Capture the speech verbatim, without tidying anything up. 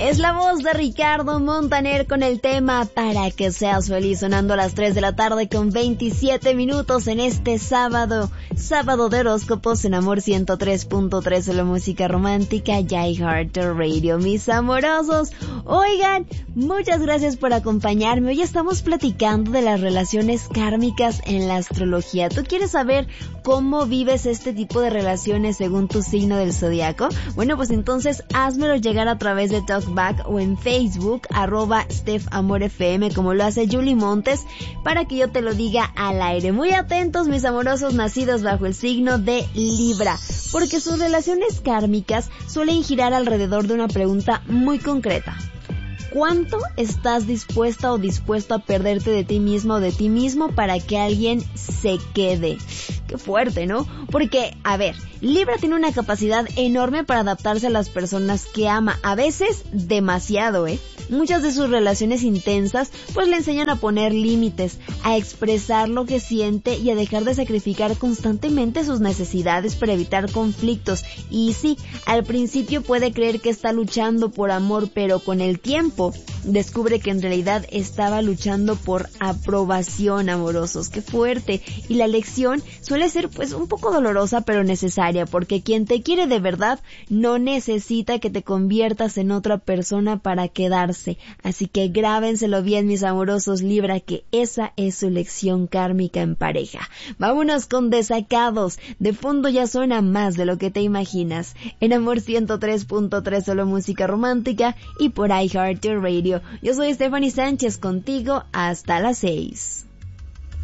Es la voz de Ricardo Montaner con el tema Para que seas feliz, sonando a las tres de la tarde con veintisiete minutos en este sábado, sábado de horóscopos en Amor ciento tres punto tres, la música romántica, iHeart Radio. Mis amorosos, oigan, muchas gracias por acompañarme. Hoy estamos platicando de las relaciones kármicas en la astrología. ¿Tú quieres saber cómo vives este tipo de relaciones según tu signo del zodiaco? Bueno, pues entonces házmelo llegar a través de Talkback o en Facebook, arroba Steph Amor F M, como lo hace Julie Montes, para que yo te lo diga al aire. Muy atentos, mis amorosos nacidos bajo el signo de Libra, porque sus relaciones kármicas suelen girar alrededor de una pregunta muy concreta. ¿Cuánto estás dispuesta o dispuesto a perderte de ti mismo o de ti mismo para que alguien se quede? Qué fuerte, ¿no? Porque, a ver, Libra tiene una capacidad enorme para adaptarse a las personas que ama, a veces demasiado, ¿eh? Muchas de sus relaciones intensas pues le enseñan a poner límites, a expresar lo que siente y a dejar de sacrificar constantemente sus necesidades para evitar conflictos. Y sí, al principio puede creer que está luchando por amor, pero con el tiempo descubre que en realidad estaba luchando por aprobación, amorosos. ¡Qué fuerte! Y la lección suele ser pues un poco dolorosa pero necesaria, porque quien te quiere de verdad no necesita que te conviertas en otra persona para quedarse. Así que grábenselo bien, mis amorosos Libra, que esa es su lección kármica en pareja. Vámonos con Desacados. De fondo ya suena Más de lo que te imaginas. En Amor ciento tres punto tres, solo música romántica, y por iHeart Radio. Yo soy Stephanie Sánchez, contigo hasta las seis.